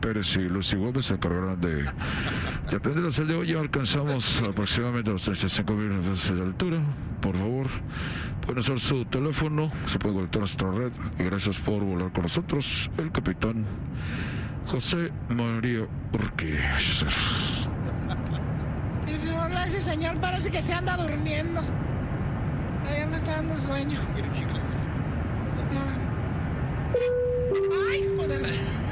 Pérez y Lucy Gómez se encargarán de atenderlos. El de hoy ya alcanzamos aproximadamente los 35,000 veces de altura. Por favor, pueden usar su teléfono, se puede conectar a nuestra red. Y gracias por volar con nosotros, el capitán José María Urquí. Hola, ese señor parece que se anda durmiendo. Ya me está dando sueño. Ay, joder.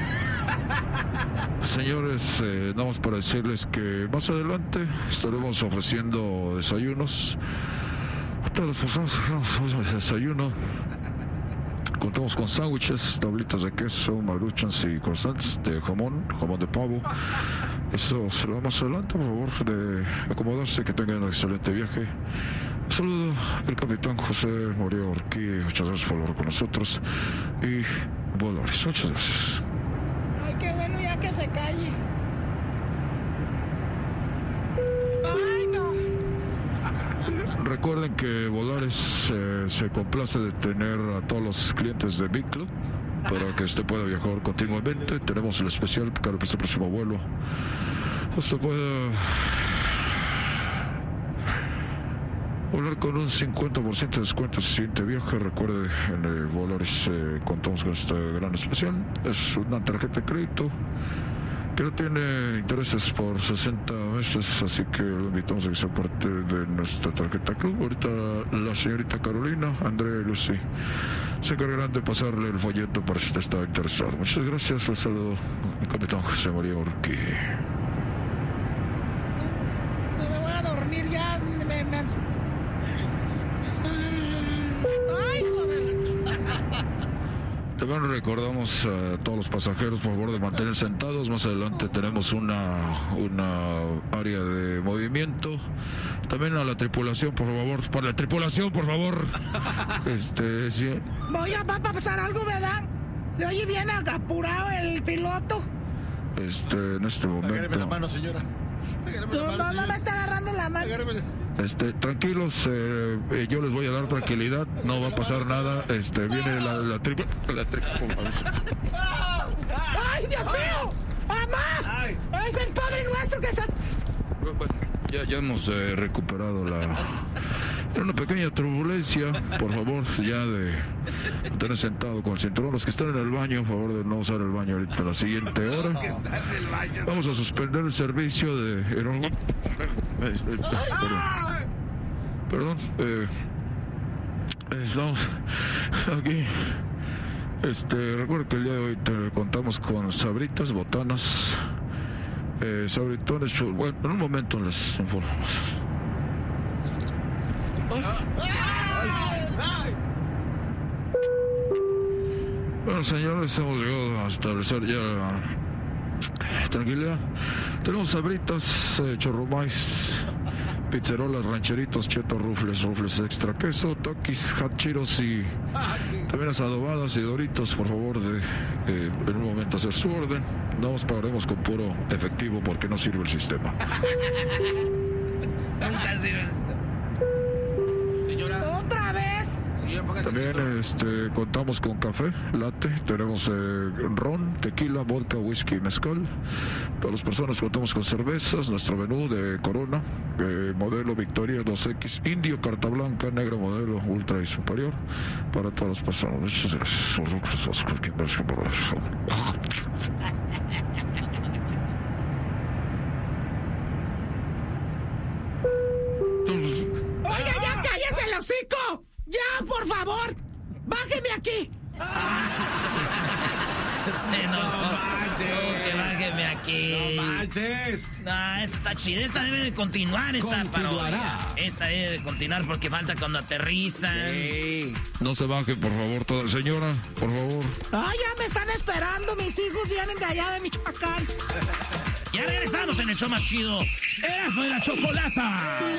Señores, nada más para decirles que más adelante estaremos ofreciendo desayunos a todas las personas que queramos desayuno. Contamos con sándwiches, tablitas de queso, maruchans y croissants de jamón de pavo. Eso será más adelante, por favor, de acomodarse, que tengan un excelente viaje. Un saludo, el capitán José María Urquí. Muchas gracias por hablar con nosotros. Y Volaris, muchas gracias. Ay, qué bueno, ya que se calle. Ay, no. Recuerden que Volaris se complace de tener a todos los clientes de Big Club para que usted pueda viajar continuamente. Tenemos el especial para el próximo vuelo. Usted puede volar con un 50% de descuento si siguiente viaje. Recuerde, en Volaris contamos con este gran especial. Es una tarjeta de crédito que no tiene intereses por 60 meses, así que lo invitamos a que sea parte de nuestra tarjeta club. Ahorita la señorita Carolina, Andrea y Lucy se encargarán de pasarle el folleto para si usted está interesado. Muchas gracias, un saludo al capitán José María Urquí. Me voy a dormir ya. Ay, joder. También recordamos a todos los pasajeros, por favor, de mantener sentados. Más adelante tenemos una área de movimiento. También a la tripulación, por favor. Para la tripulación, por favor. Sí. Va a pasar algo, ¿verdad? Se oye bien apurado el piloto. En este momento. Agárreme la mano, señora. No me está agarrando la mano. Tranquilos, yo les voy a dar tranquilidad, no va a pasar nada. Viene la tripa. ¡Ay, Dios mío! ¡Mamá! ¡Es el Padre Nuestro que se... Ya hemos recuperado Era una pequeña turbulencia. Por favor, ya de tener sentado con el cinturón. Los que están en el baño, por favor, de no usar el baño ahorita. La siguiente hora vamos a suspender el servicio de... Perdón, estamos aquí. Recuerda que el día de hoy te contamos con sabritas, botanas, sabritones. Bueno, en un momento les informamos. Bueno, señores, hemos llegado a establecer ya tranquilidad. Tenemos sabritas, chorromais, pizzerolas, rancheritos, chetos, rufles extra queso, takis, hachiros y también las adobadas y doritos. Por favor, en un momento hacer su orden. Nos pagaremos con puro efectivo porque no sirve el sistema. Nunca sirve el sistema. Señora. ¿Otra vez? También contamos con café, latte, tenemos ron, tequila, vodka, whisky y mezcal. Todas las personas contamos con cervezas, nuestro menú de Corona, modelo Victoria 2X, Indio, carta blanca, negro modelo, ultra y superior, para todas las personas. Muchas gracias. ¡Oiga, ya cállese el hocico! ¡Ya, por favor! ¡Bájeme aquí! No manches. Que bájeme aquí. No manches. No, esta está chida. Esta debe de continuar, esta parodia. Esta debe de continuar porque falta cuando aterrizan. Sí. No se baje, por favor, señora, por favor. ¡Ay, ya me están esperando! Mis hijos vienen de allá de Michoacán. Ya regresamos en el show más chido. Erasmo y la Chocolata.